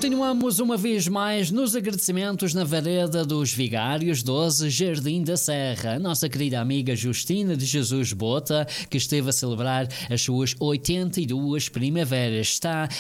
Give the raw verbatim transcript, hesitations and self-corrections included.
Continuamos uma vez mais nos agradecimentos na Vareda dos Vigários doze, Jardim da Serra. A nossa querida amiga Justina de Jesus Bota, que esteve a celebrar as suas oitenta e duas primaveras, está